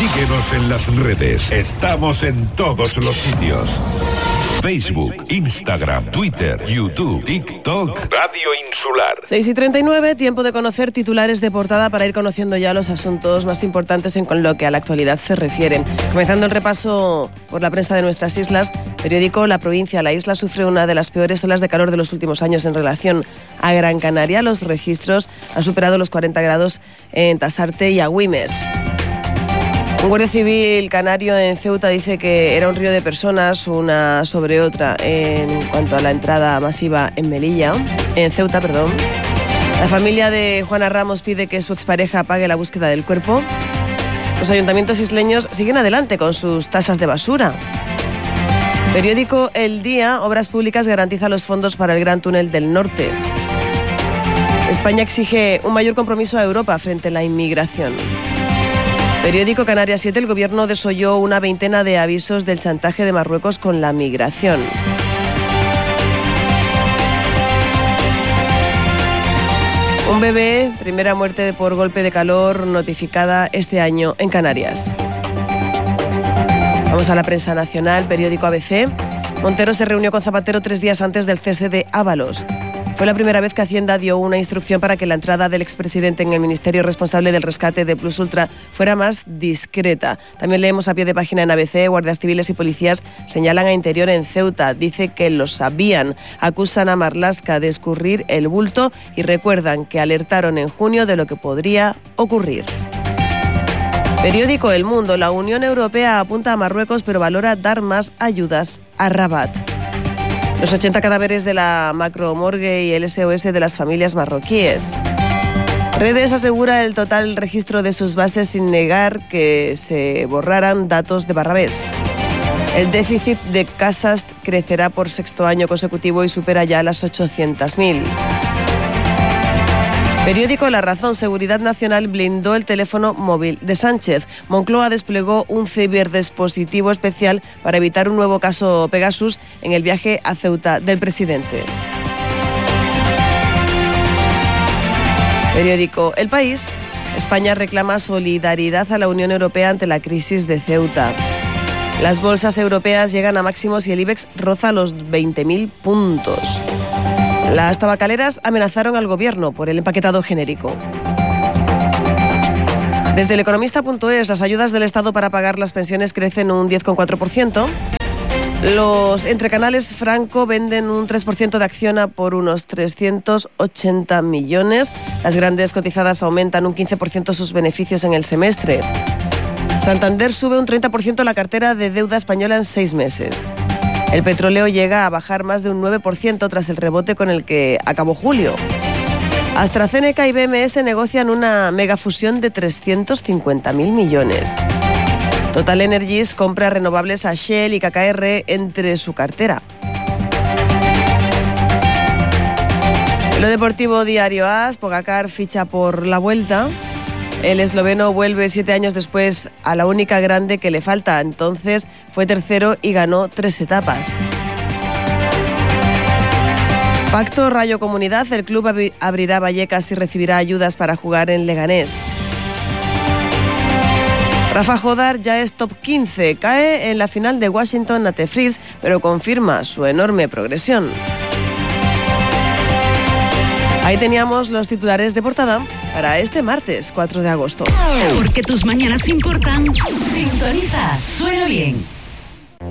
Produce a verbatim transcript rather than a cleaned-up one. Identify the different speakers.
Speaker 1: Síguenos en las redes. Estamos en todos los sitios. Facebook, Instagram, Twitter, YouTube, TikTok. Radio Insular.
Speaker 2: seis y treinta y nueve, tiempo de conocer titulares de portada para ir conociendo ya los asuntos más importantes en con lo que a la actualidad se refieren. Comenzando el repaso por la prensa de nuestras islas, periódico La Provincia. La isla sufre una de las peores olas de calor de los últimos años en relación a Gran Canaria. Los registros han superado los cuarenta grados en Tasarte y Agüimes. Un guardia civil canario en Ceuta dice que era un río de personas, una sobre otra, en cuanto a la entrada masiva en Melilla, en Ceuta, perdón. La familia de Juana Ramos pide que su expareja pague la búsqueda del cuerpo. Los ayuntamientos isleños siguen adelante con sus tasas de basura. Periódico El Día, Obras Públicas garantiza los fondos para el Gran Túnel del Norte. España exige un mayor compromiso a Europa frente a la inmigración. Periódico Canarias siete, el gobierno desoyó una veintena de avisos del chantaje de Marruecos con la migración. Un bebé, primera muerte por golpe de calor notificada este año en Canarias. Vamos a la prensa nacional, periódico A B C. Montero se reunió con Zapatero tres días antes del cese de Ábalos. Fue la primera vez que Hacienda dio una instrucción para que la entrada del expresidente en el ministerio responsable del rescate de Plus Ultra fuera más discreta. También leemos a pie de página en A B C, guardias civiles y policías señalan a Interior en Ceuta. Dice que lo sabían. Acusan a Marlaska de escurrir el bulto y recuerdan que alertaron en junio de lo que podría ocurrir. Periódico El Mundo. La Unión Europea apunta a Marruecos pero valora dar más ayudas a Rabat. Los ochenta cadáveres de la macromorgue y el S O S de las familias marroquíes. Redes asegura el total registro de sus bases sin negar que se borraran datos de Barrabés. El déficit de casas crecerá por sexto año consecutivo y supera ya las ochocientas mil. Periódico La Razón. Seguridad Nacional blindó el teléfono móvil de Sánchez. Moncloa desplegó un ciberdispositivo especial para evitar un nuevo caso Pegasus en el viaje a Ceuta del presidente. Periódico El País. España reclama solidaridad a la Unión Europea ante la crisis de Ceuta. Las bolsas europeas llegan a máximos y el IBEX roza los veinte mil puntos. Las tabacaleras amenazaron al gobierno por el empaquetado genérico. Desde el economista punto es, las ayudas del Estado para pagar las pensiones crecen un diez coma cuatro por ciento. Los entrecanales Franco venden un tres por ciento de Acciona por unos trescientos ochenta millones. Las grandes cotizadas aumentan un quince por ciento sus beneficios en el semestre. Santander sube un treinta por ciento la cartera de deuda española en seis meses. El petróleo llega a bajar más de un nueve por ciento tras el rebote con el que acabó julio. AstraZeneca y B M S negocian una megafusión de trescientos cincuenta mil millones. Total Energies compra renovables a Shell y K K R entre su cartera. En lo deportivo, Diario As, Pogacar ficha por la Vuelta. El esloveno vuelve siete años después a la única grande que le falta. Entonces fue tercero y ganó tres etapas. Pacto Rayo Comunidad. El club ab- abrirá Vallecas y recibirá ayudas para jugar en Leganés. Rafa Jodar ya es top quince. Cae en la final de Washington ante Fritz, pero confirma su enorme progresión. Ahí teníamos los titulares de portada para este martes cuatro de agosto.
Speaker 3: Porque tus mañanas importan, sintoniza Suena Bien.